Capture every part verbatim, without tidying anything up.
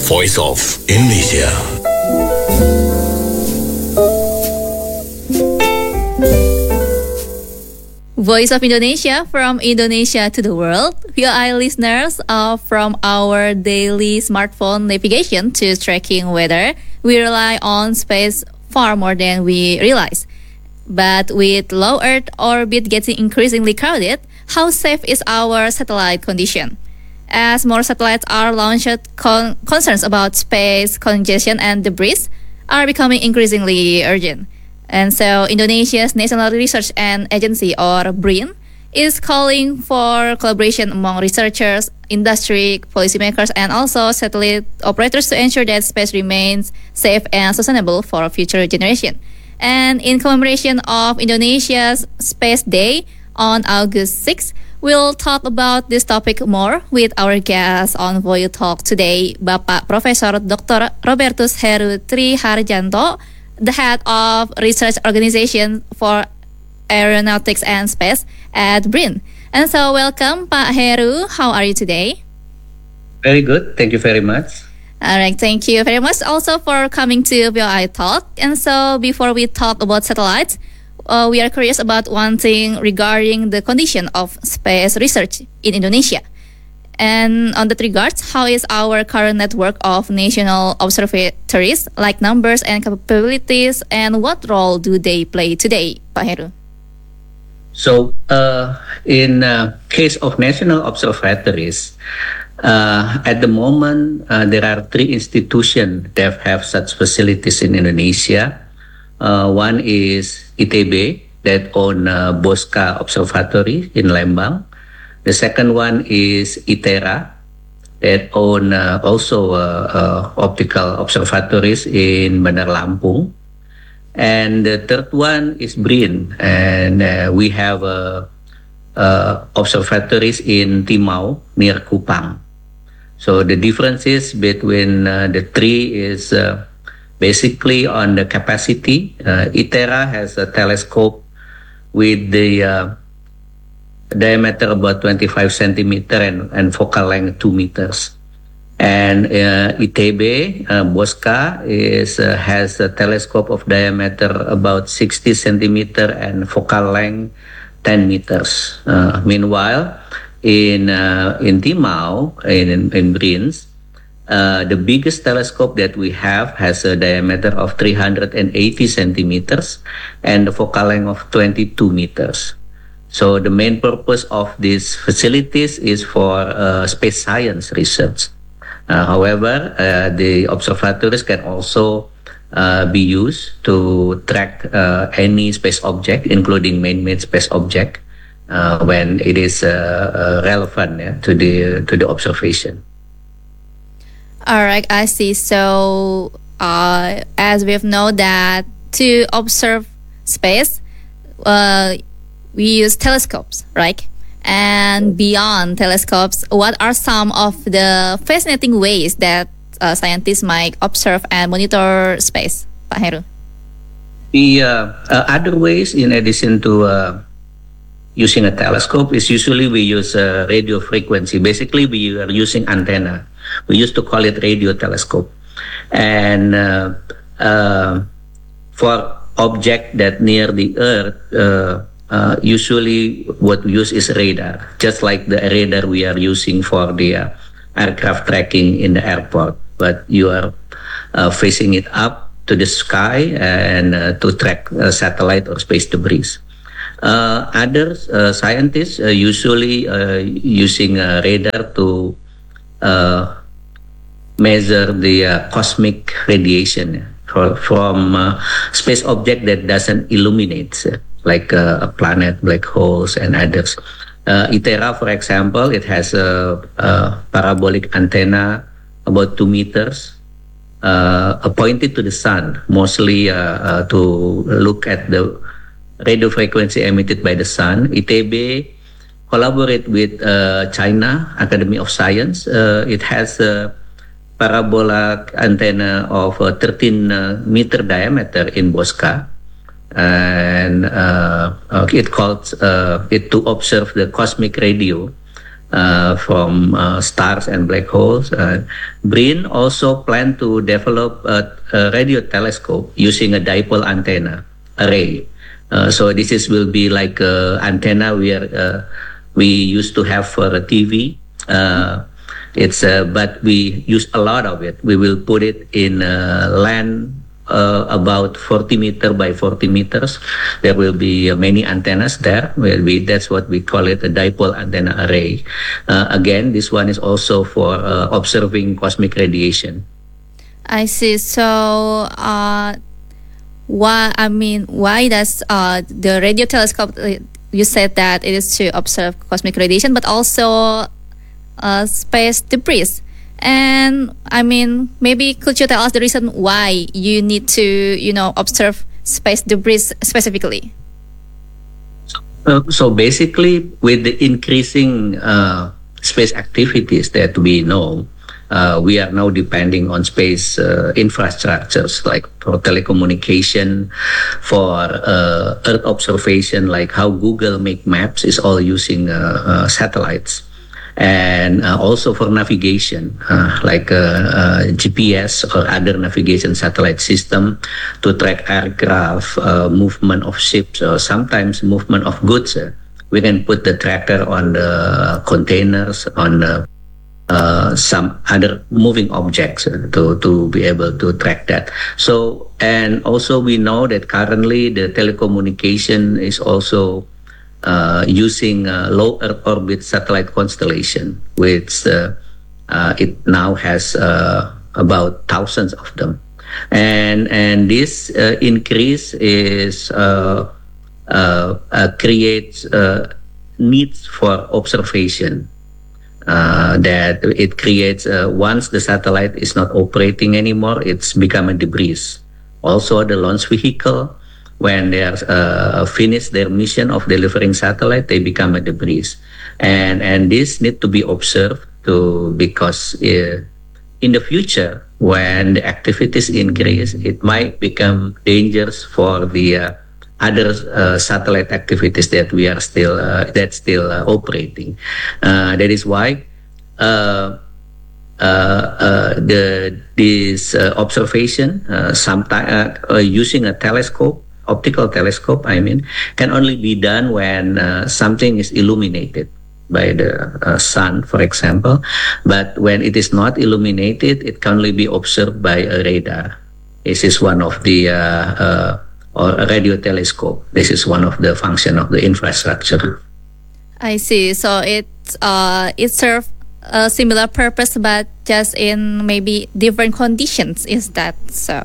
Voice of Indonesia. Voice of Indonesia, from Indonesia to the world. V O I listeners, uh, from our daily smartphone navigation to tracking weather, we rely on space far more than we realize. But with low Earth orbit getting increasingly crowded, how safe is our satellite condition? As more satellites are launched, con- concerns about space congestion and debris are becoming increasingly urgent. And so Indonesia's National Research and Agency, or BRIN, is calling for collaboration among researchers, industry, policymakers, and also satellite operators to ensure that space remains safe and sustainable for future generations. And in commemoration of Indonesia's Space Day on August sixth, we'll talk about this topic more with our guest on Voyu Talk today, Bapak Profesor Doctor Robertus Heru Triharjanto, the head of Research Organization for Aeronautics and Space at BRIN. And so welcome, Pak Heru. How are you today? Very good. Thank you very much. All right. Thank you very much also for coming to V O I Talk. And so before we talk about satellites, uh, we are curious about one thing regarding the condition of space research in Indonesia. And on that regards, how is our current network of national observatories, like numbers and capabilities, and what role do they play today, Pak Heru? So, uh, in uh, case of national observatories, uh, at the moment uh, there are three institutions that have such facilities in Indonesia. Uh, one is I T B, that own uh, Bosca Observatory in Lembang. The second one is ITERA, that own uh, also uh, uh, optical observatories in Bandar Lampung. And the third one is BRIN, and uh, we have uh, uh, observatories in Timau near Kupang. So the differences between uh, the three is uh, basically on the capacity. Uh, ITERA has a telescope with the uh, diameter about twenty-five centimeter and, and focal length two meters. And uh, I T B, uh, Bosca, is, uh, has a telescope of diameter about sixty centimeter and focal length ten meters. Uh, meanwhile, in uh, in Timau, in, in BRINS, uh, the biggest telescope that we have has a diameter of three hundred eighty centimeters and a focal length of twenty-two meters. So the main purpose of these facilities is for uh, space science research. Uh, however, uh, the observatories can also uh, be used to track uh, any space object, including man-made space object, uh, when it is uh, uh, relevant yeah, to the to the observation. All right, I see. So, uh, as we know that to observe space, uh, we use telescopes, right? And beyond telescopes, what are some of the fascinating ways that uh, scientists might observe and monitor space, Pak Heru? The uh, uh, other ways, in addition to uh, using a telescope, is usually we use uh, radio frequency. Basically, we are using antenna. We used to call it radio telescope. And uh, uh, for object that near the Earth, uh, Uh, usually what we use is radar, just like the radar we are using for the uh, aircraft tracking in the airport. But you are uh, facing it up to the sky and uh, to track uh, satellite or space debris. Uh, others, uh, scientists, uh, usually uh, using uh, radar to uh, measure the uh, cosmic radiation for, from uh, space object that doesn't illuminate. Uh, like uh, a planet, black holes, and others. Uh, ITERA, for example, it has a, a parabolic antenna about two meters, uh, pointed to the sun, mostly uh, uh, to look at the radio frequency emitted by the sun. I T B collaborate with uh, China Academy of Science. Uh, it has a parabola antenna of uh, thirteen uh, meter diameter in Bosca. And uh, uh, it calls uh, it to observe the cosmic radio uh, from uh, stars and black holes. Uh, BRIN also plan to develop a, a radio telescope using a dipole antenna array. Uh, so this is will be like an antenna where uh, we used to have for a T V. Uh, it's uh, but we use a lot of it. We will put it in uh, land uh, about forty meter by forty meters. There will be uh, many antennas there. Where we that's what we call it, a dipole antenna array. Uh, again, this one is also for uh, observing cosmic radiation. I see. So, uh, why? I mean, why does uh, the radio telescope? Uh, you said that it is to observe cosmic radiation, but also uh, space debris. And I mean, maybe could you tell us the reason why you need to, you know, observe space debris specifically? Uh, so basically, with the increasing uh, space activities that we know, uh, we are now depending on space uh, infrastructures like for telecommunication, for uh, Earth observation, like how Google make maps is all using uh, uh, satellites. And uh, also for navigation, uh, like uh, uh, G P S or other navigation satellite system to track aircraft, uh, movement of ships, or sometimes movement of goods. Uh, we can put the tracker on the containers, on the, uh, some other moving objects uh, to, to be able to track that. So, and also we know that currently the telecommunication is also Uh, using uh, low Earth orbit satellite constellation, which uh, uh, it now has uh, about thousands of them, and and this uh, increase is uh, uh, uh, creates uh, needs for observation. Uh, that it creates uh, once the satellite is not operating anymore, it's become a debris. Also, the launch vehicle, when they are uh, finished their mission of delivering satellite, they become a debris, and and this need to be observed to because uh, in the future when the activities increase, it might become dangerous for the uh, other uh, satellite activities that we are still uh, that still uh, operating. Uh, that is why. Uh, Uh, uh, the this uh, observation, uh, sometimes uh, uh, using a telescope, optical telescope, I mean, can only be done when uh, something is illuminated by the uh, sun, for example. But when it is not illuminated, it can only be observed by a radar. This is one of the uh, uh, or a radio telescope. This is one of the function of the infrastructure. I see. So it uh, it serves a similar purpose, but just in maybe different conditions. Is that so?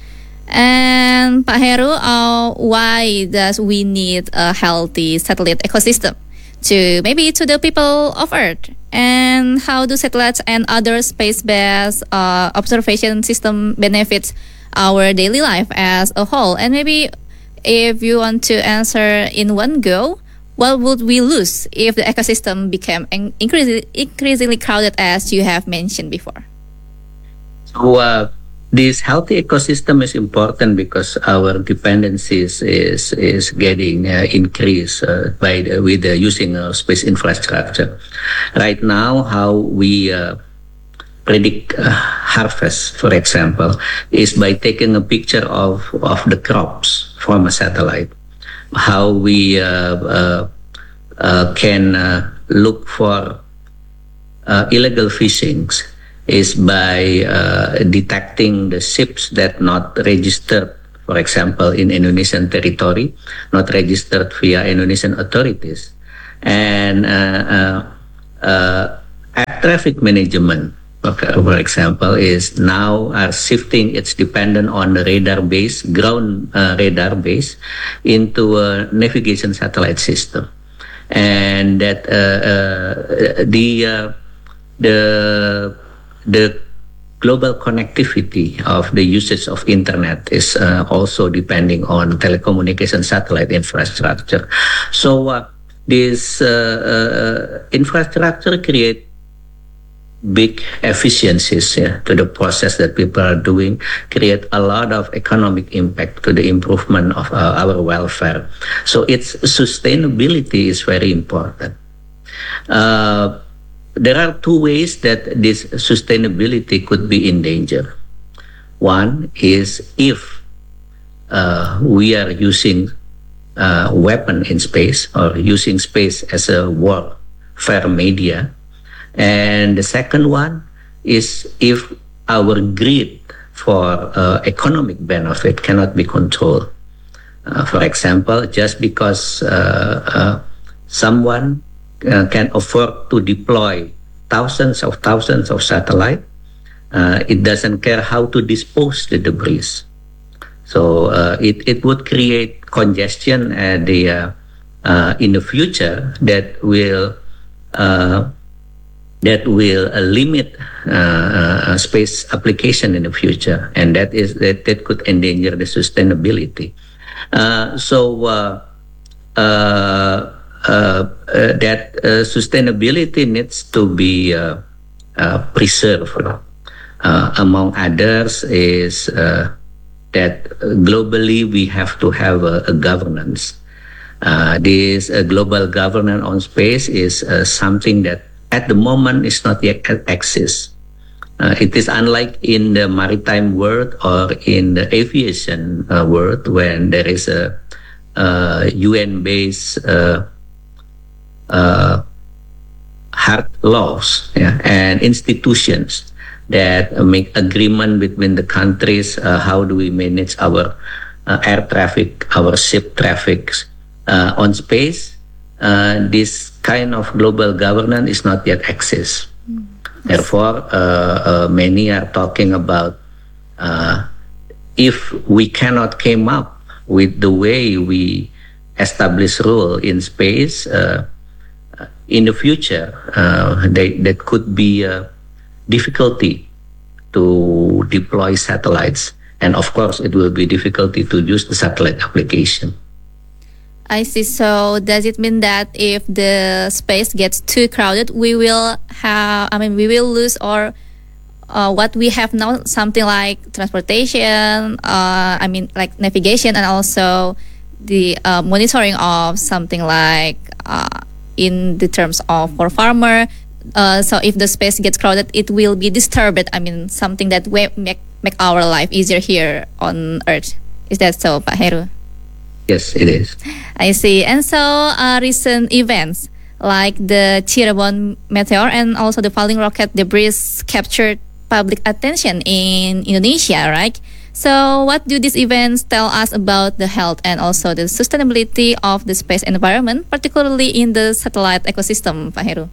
And Pak Heru, uh, why does we need a healthy satellite ecosystem to maybe to the people of Earth? And how do satellites and other space-based uh, observation system benefits our daily life as a whole? And maybe if you want to answer in one go, what would we lose if the ecosystem became increasingly, increasingly crowded, as you have mentioned before? So uh, this healthy ecosystem is important because our dependencies is is getting uh, increased uh, by the, with the using uh, space infrastructure. Right now, how we uh, predict uh, harvest, for example, is by taking a picture of of the crops from a satellite. How we uh, uh, uh, can uh, look for uh, illegal fishings is by uh, detecting the ships that not registered, for example, in Indonesian territory, not registered via Indonesian authorities. And uh, uh, uh, air traffic management, okay, for example, is now are shifting its dependent on the radar base, ground uh, radar base, into a navigation satellite system, and that uh, uh, the uh, the the global connectivity of the usage of internet is uh, also depending on telecommunication satellite infrastructure. So uh, this uh, uh, infrastructure create big efficiencies yeah, to the process that people are doing, create a lot of economic impact to the improvement of uh, our welfare. So its sustainability is very important. Uh, there are two ways that this sustainability could be in danger. One is if uh, we are using uh, weapon in space or using space as a warfare media. And the second one is if our greed for uh, economic benefit cannot be controlled. Uh, for example, just because uh, uh, someone uh, can afford to deploy thousands of thousands of satellites, uh, it doesn't care how to dispose the debris. So uh, it, it would create congestion at the, uh, uh, in the future that will uh, that will uh, limit uh, uh, space application in the future, and that is that, that could endanger the sustainability. Uh, so uh, uh, uh, uh, that uh, sustainability needs to be uh, uh, preserved. Uh, among others is uh, that globally we have to have a, a governance. Uh, this uh, global governance on space is uh, something that at the moment is not yet exists. Uh, it is unlike in the maritime world or in the aviation uh, world when there is a, a U N-based uh, uh, hard laws, yeah, and institutions that make agreement between the countries. Uh, how do we manage our uh, air traffic, our ship traffic uh, on space? Uh, this kind of global governance is not yet exist. Mm. Therefore, uh, uh, many are talking about uh, if we cannot come up with the way we establish rule in space, uh, in the future, uh, they, there could be a difficulty to deploy satellites. And of course, it will be difficulty to use the satellite application. I see. So does it mean that if the space gets too crowded, we will have, I mean, we will lose or uh, what we have now, something like transportation, uh, I mean, like navigation, and also the uh, monitoring of something like uh, in the terms of for farmer. Uh, so if the space gets crowded, it will be disturbed. I mean, something that will make, make our life easier here on Earth. Is that so, Pak Heru? Yes, it is. I see. And so uh, recent events like the Cirebon meteor and also the falling rocket debris captured public attention in Indonesia, right? So what do these events tell us about the health and also the sustainability of the space environment, particularly in the satellite ecosystem, Pak Heru?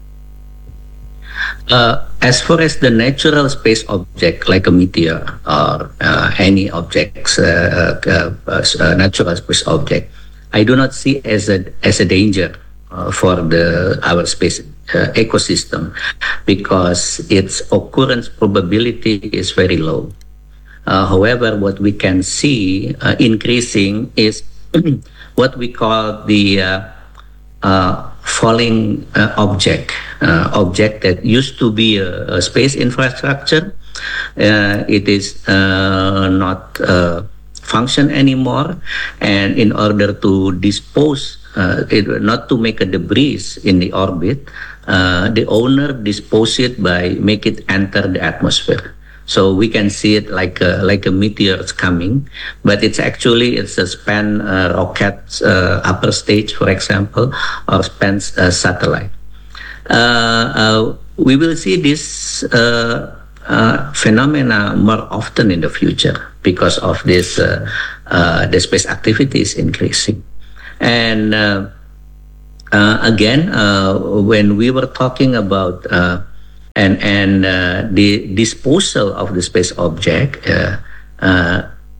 Uh, as far as the natural space object like a meteor or uh, any objects, uh, uh, uh, natural space object, I do not see as a as a danger uh, for the our space uh, ecosystem because its occurrence probability is very low. Uh, however, what we can see uh, increasing is what we call the uh, uh, falling uh, object, uh, object that used to be a, a space infrastructure. Uh, it is uh, not uh, function anymore, and in order to dispose, uh, it, not to make a debris in the orbit, uh, the owner dispose it by make it enter the atmosphere. So we can see it like a, like a meteor coming, but it's actually it's a span uh, rocket uh, upper stage, for example, or span uh, satellite. Uh, uh, we will see this uh, uh, phenomena more often in the future because of this uh, uh, the space activity is increasing, and uh, uh, again uh, when we were talking about. Uh, And and uh, the disposal of the space object, uh, uh,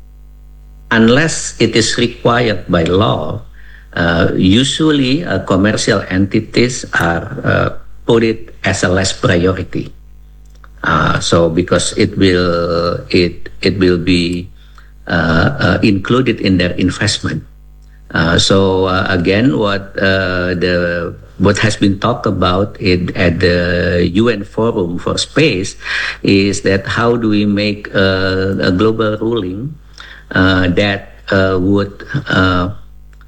unless it is required by law, uh, usually uh, commercial entities are uh, put it as a less priority. Uh, so because it will it it will be uh, uh, included in their investment. Uh, so uh, again, what uh, the what has been talked about in, at the U N Forum for Space is that how do we make uh, a global ruling uh, that uh, would uh,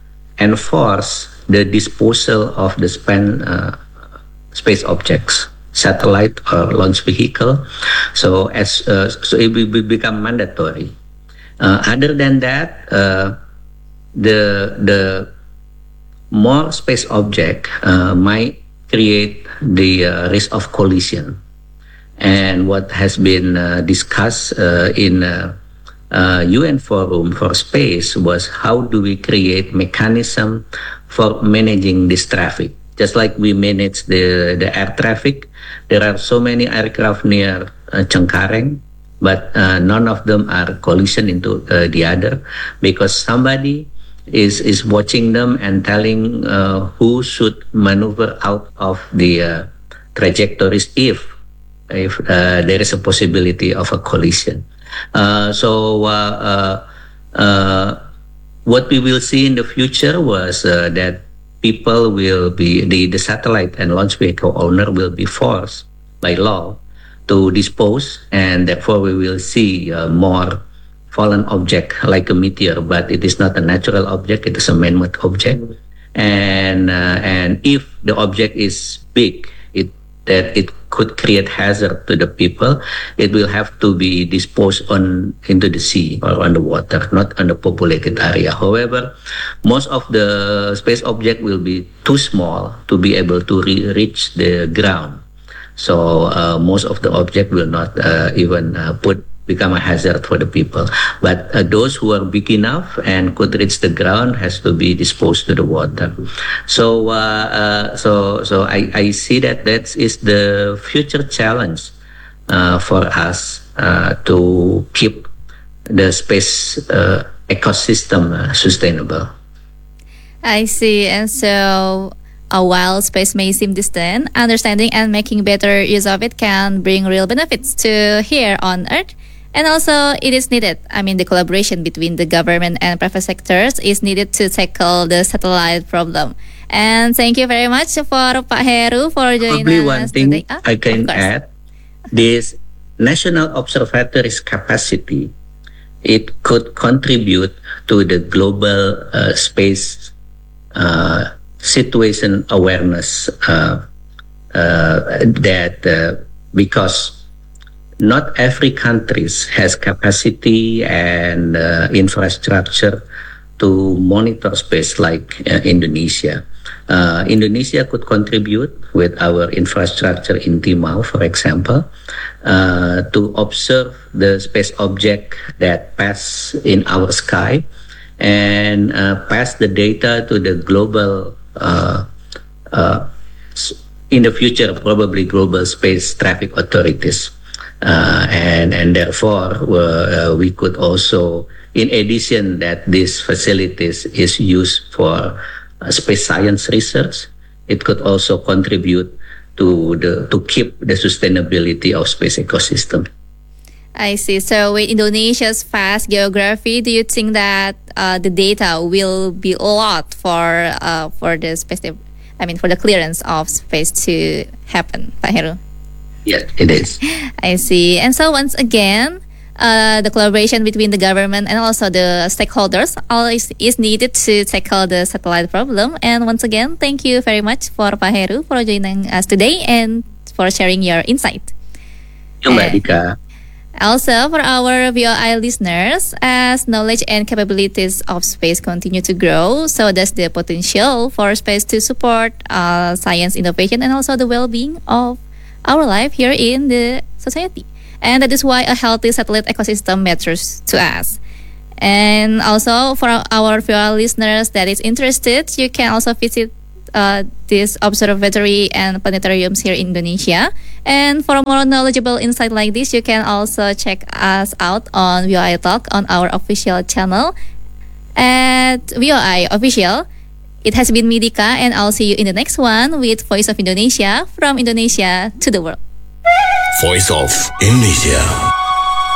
enforce the disposal of the span, uh, space objects. satellite or launch vehicle. So as uh, so it will be- become mandatory. Uh, other than that, uh, the the more space object uh, might create the uh, risk of collision. And what has been uh, discussed uh, in uh, uh, U N Forum for Space was how do we create mechanism for managing this traffic. Just like we manage the, the air traffic, there are so many aircraft near uh, Cengkareng, but uh, none of them are collision into uh, the other because somebody is is watching them and telling uh, who should maneuver out of the uh, trajectories if if uh, there is a possibility of a collision. Uh, so uh, uh, uh, what we will see in the future was uh, that people will be the, the satellite and launch vehicle owner will be forced by law to dispose, and therefore we will see uh, more fallen object like a meteor, but it is not a natural object, it is a man-made object. And uh, and if the object is big, it that it could create hazard to the people, it will have to be disposed on into the sea or on the water, not on the populated area. However, most of the space object will be too small to be able to re- reach the ground. So uh, most of the object will not uh, even uh, put become a hazard for the people. But uh, those who are big enough and could reach the ground has to be disposed to the water. So, uh, uh, so, so I, I see that that is the future challenge uh, for us uh, to keep the space uh, ecosystem uh, sustainable. I see. And so, uh, while space may seem distant, understanding and making better use of it can bring real benefits to here on Earth. And also, it is needed. I mean, the collaboration between the government and private sectors is needed to tackle the satellite problem. And thank you very much for Pak Heru for joining Probably one us thing today. Ah, I of can course. add, this National Observatory's capacity, it could contribute to the global uh, space uh, situation awareness uh, uh, that uh, because not every country has capacity and uh, infrastructure to monitor space like uh, Indonesia. Uh, Indonesia could contribute with our infrastructure in Timau, for example, uh, to observe the space object that pass in our sky and uh, pass the data to the global, uh, uh, in the future, probably global space traffic authorities. Uh, and and therefore uh, we could also, in addition that these facilities is used for uh, space science research, it could also contribute to the to keep the sustainability of space ecosystem. I see. So with Indonesia's vast geography, do you think that uh, the data will be a lot for uh, for the space? De- I mean, for the clearance of space to happen, Pak Heru? Yes, it is. I see. And so once again, uh, the collaboration between the government and also the stakeholders always is needed to tackle the satellite problem. And once again, thank you very much for Pak Heru for joining us today and for sharing your insight. Thank you, Mbak Dika. Also, for our V O I listeners, as knowledge and capabilities of space continue to grow, so does the potential for space to support uh, science innovation and also the well-being of our life here in the society. And that is why a healthy satellite ecosystem matters to us. And also for our V O I listeners that is interested, you can also visit uh, this observatory and planetariums here in Indonesia. And for a more knowledgeable insight like this, you can also check us out on V O I Talk on our official channel at V O I Official. It has been Midika, and I'll see you in the next one with Voice of Indonesia, from Indonesia to the world. Voice of Indonesia.